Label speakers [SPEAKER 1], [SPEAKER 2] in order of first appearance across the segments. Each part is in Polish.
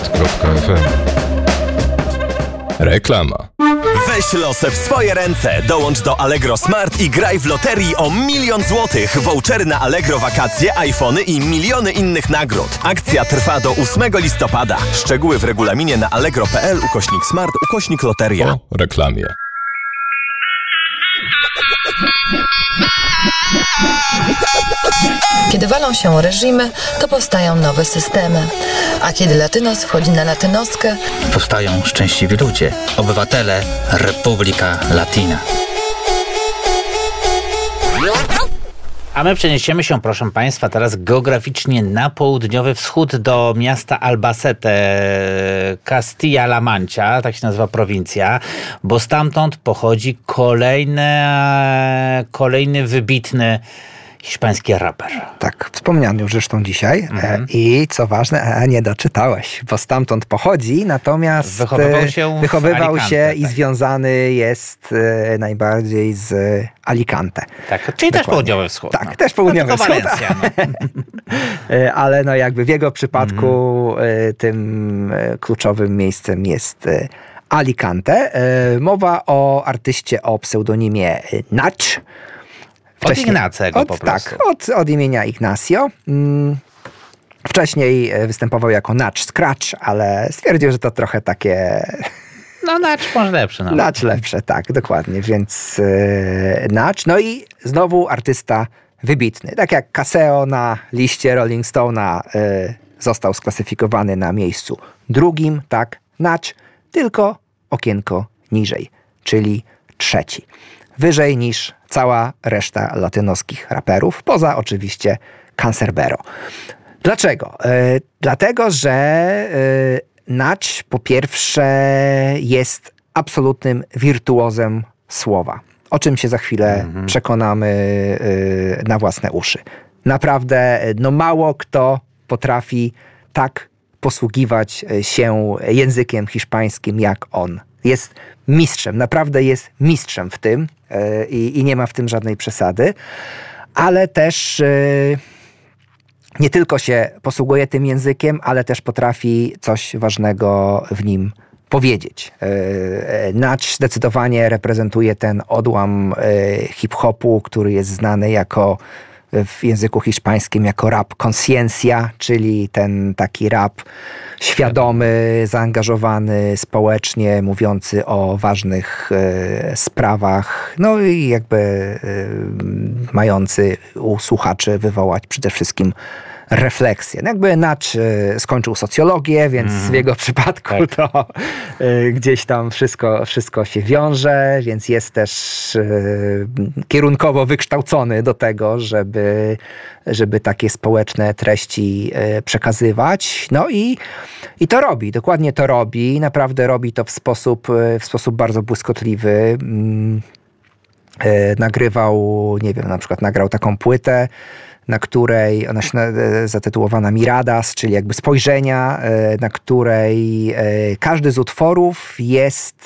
[SPEAKER 1] radiosmart.fm. Reklama.
[SPEAKER 2] Weź losy w swoje ręce. Dołącz do Allegro Smart i graj w loterii o 1 000 000 złotych. Vouchery na Allegro wakacje, iPhony i miliony innych nagród. Akcja trwa do 8 listopada. Szczegóły w regulaminie na allegro.pl/smart/loteria.
[SPEAKER 1] Po reklamie.
[SPEAKER 3] Kiedy walą się reżimy, to powstają nowe systemy. A kiedy Latynos wchodzi na latynoskę,
[SPEAKER 4] powstają szczęśliwi ludzie, obywatele Republika Latina.
[SPEAKER 5] A my przeniesiemy się, proszę Państwa, teraz geograficznie na południowy wschód do miasta Albacete, Castilla-La Mancha, tak się nazywa prowincja, bo stamtąd pochodzi kolejny wybitny hiszpański raper.
[SPEAKER 6] Tak, wspomniany już zresztą dzisiaj. I co ważne, nie doczytałeś, bo stamtąd pochodzi, natomiast wychowywał się i związany jest najbardziej z Alicante.
[SPEAKER 5] Tak, czyli dokładnie. Też południowy wschód.
[SPEAKER 6] Tak, też południowy wschód.
[SPEAKER 5] Walencja,
[SPEAKER 6] Ale no jakby w jego przypadku tym kluczowym miejscem jest Alicante. Mowa o artyście o pseudonimie Nach.
[SPEAKER 5] Od Ignacego po prostu.
[SPEAKER 6] Tak, od imienia Ignacio. Wcześniej występował jako Nach Scratch, ale stwierdził, że to trochę takie...
[SPEAKER 5] No Nach może lepsze. No.
[SPEAKER 6] Nach lepsze, tak, dokładnie. Więc Nach. No i znowu artysta wybitny. Tak jak Caseo na liście Rolling Stone'a został sklasyfikowany na miejscu drugim, tak, Nach, tylko okienko niżej, czyli trzeci. Wyżej niż cała reszta latynoskich raperów, poza oczywiście Canserbero. Dlaczego? Dlatego, że Nach po pierwsze jest absolutnym wirtuozem słowa, o czym się za chwilę przekonamy na własne uszy. Naprawdę, no mało kto potrafi tak posługiwać się językiem hiszpańskim jak on. Jest mistrzem, naprawdę jest mistrzem w tym i nie ma w tym żadnej przesady, ale też nie tylko się posługuje tym językiem, ale też potrafi coś ważnego w nim powiedzieć. Nach zdecydowanie reprezentuje ten odłam hip-hopu, który jest znany jako w języku hiszpańskim jako rap consciencia, czyli ten taki rap świadomy, zaangażowany społecznie, mówiący o ważnych sprawach, no i jakby mający u słuchaczy wywołać przede wszystkim refleksję. No jakby Nach skończył socjologię, więc w jego przypadku to gdzieś tam wszystko się wiąże, więc jest też kierunkowo wykształcony do tego, żeby takie społeczne treści przekazywać. No i to robi, dokładnie to robi. Naprawdę robi to w sposób bardzo błyskotliwy. Nagrywał, nie wiem, na przykład nagrał taką płytę, na której ona się zatytułowana Miradas, czyli jakby spojrzenia, na której każdy z utworów jest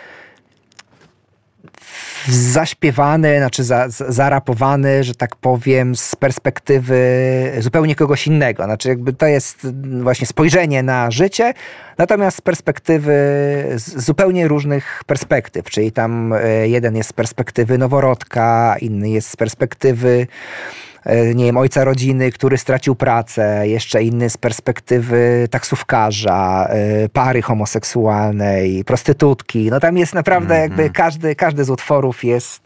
[SPEAKER 6] zaśpiewany, znaczy zarapowany, że tak powiem, z perspektywy zupełnie kogoś innego. Znaczy jakby to jest właśnie spojrzenie na życie, natomiast z perspektywy, z zupełnie różnych perspektyw. Czyli tam jeden jest z perspektywy noworodka, inny jest z perspektywy nie wiem, ojca rodziny, który stracił pracę, jeszcze inny z perspektywy taksówkarza, pary homoseksualnej, prostytutki. No tam jest naprawdę jakby każdy z utworów jest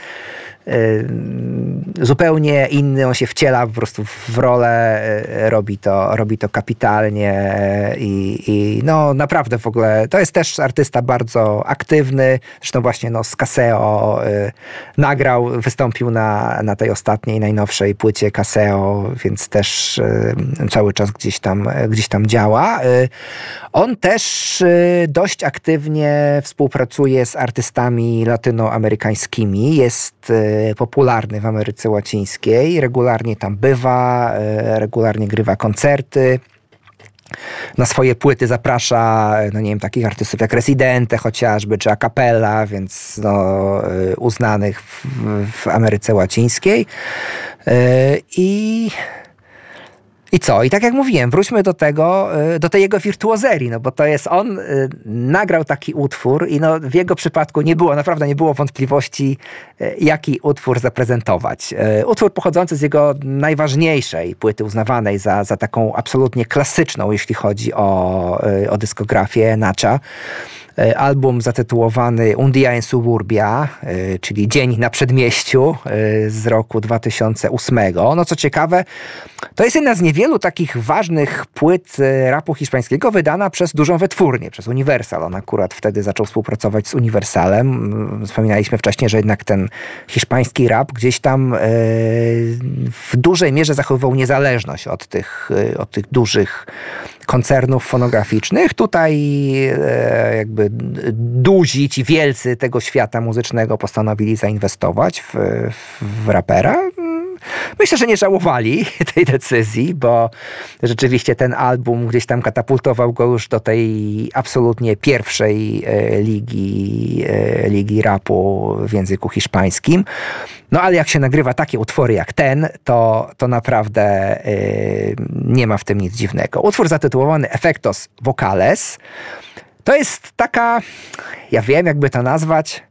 [SPEAKER 6] zupełnie inny, on się wciela po prostu w rolę, robi to kapitalnie i no naprawdę w ogóle to jest też artysta bardzo aktywny, zresztą właśnie z Caseo wystąpił na tej ostatniej, najnowszej płycie Caseo, więc też cały czas gdzieś tam działa. On też dość aktywnie współpracuje z artystami latynoamerykańskimi, jest popularny w Ameryce Łacińskiej, regularnie tam bywa, regularnie grywa koncerty. Na swoje płyty zaprasza, no nie wiem, takich artystów jak Residente chociażby, czy A Cappella, więc uznanych w Ameryce Łacińskiej. I co? I tak jak mówiłem, wróćmy do tego, do tej jego wirtuozerii, no bo to jest on nagrał taki utwór i no w jego przypadku naprawdę nie było wątpliwości, jaki utwór zaprezentować. Utwór pochodzący z jego najważniejszej płyty, uznawanej za taką absolutnie klasyczną, jeśli chodzi o dyskografię Nacha. Album zatytułowany Un día en Suburbia, czyli Dzień na Przedmieściu z roku 2008. No co ciekawe, to jest jedna z niewielu takich ważnych płyt rapu hiszpańskiego wydana przez dużą wytwórnię, przez Universal. On akurat wtedy zaczął współpracować z Universalem. Wspominaliśmy wcześniej, że jednak ten hiszpański rap gdzieś tam w dużej mierze zachowywał niezależność od tych dużych koncernów fonograficznych. Tutaj jakby duzi, ci wielcy tego świata muzycznego postanowili zainwestować w rapera. Myślę, że nie żałowali tej decyzji, bo rzeczywiście ten album gdzieś tam katapultował go już do tej absolutnie pierwszej ligi rapu w języku hiszpańskim. No ale jak się nagrywa takie utwory jak ten, to naprawdę nie ma w tym nic dziwnego. Utwór zatytułowany Efectos Vocales to jest taka, ja wiem jakby to nazwać,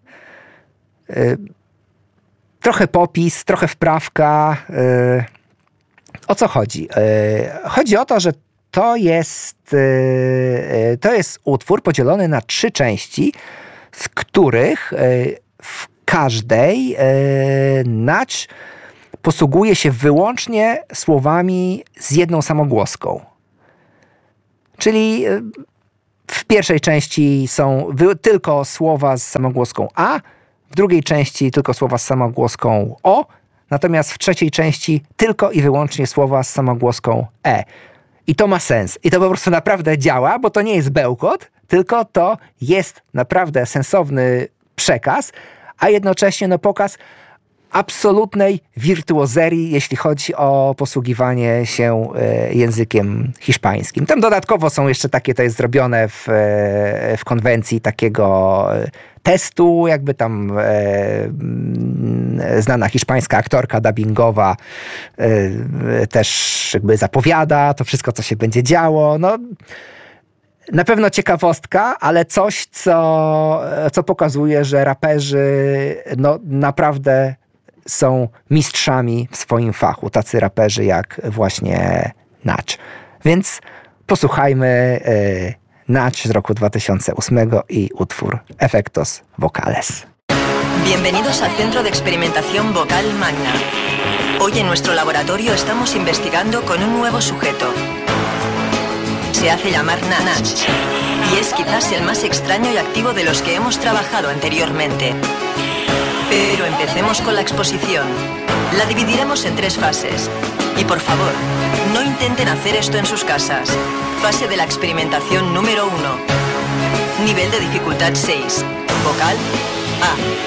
[SPEAKER 6] trochę popis, trochę wprawka. O co chodzi? Chodzi o to, że to jest utwór podzielony na 3 części, z których w każdej Nach posługuje się wyłącznie słowami z jedną samogłoską. Czyli w pierwszej części są tylko słowa z samogłoską A, w drugiej części tylko słowa z samogłoską O, natomiast w trzeciej części tylko i wyłącznie słowa z samogłoską E. I to ma sens. I to po prostu naprawdę działa, bo to nie jest bełkot, tylko to jest naprawdę sensowny przekaz, a jednocześnie pokaz absolutnej wirtuozerii, jeśli chodzi o posługiwanie się językiem hiszpańskim. Tam dodatkowo są jeszcze takie, to jest zrobione w konwencji takiego testu, jakby tam znana hiszpańska aktorka dubbingowa też jakby zapowiada to wszystko, co się będzie działo. No, na pewno ciekawostka, ale coś, co pokazuje, że raperzy naprawdę są mistrzami w swoim fachu. Tacy raperzy jak właśnie Nach. Więc posłuchajmy Nach z roku 2008 i utwór Efectos Vocales.
[SPEAKER 1] Bienvenidos al Centro de Experimentación Vocal Magna. Hoy en nuestro laboratorio estamos investigando con un nuevo sujeto. Se hace llamar Nach y es quizás el más extraño y activo de los que hemos trabajado anteriormente. Pero empecemos con la exposición. La dividiremos en 3 fases. Y por favor, no intenten hacer esto en sus casas. Fase de la experimentación número 1. Nivel de dificultad 6. Vocal A.